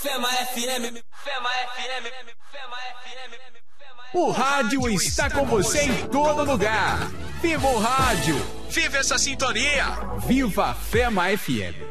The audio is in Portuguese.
Fema FM, Fema FM, Fema FM. O rádio está com você em todo lugar. Viva o rádio! Viva essa sintonia! Viva a Fema FM!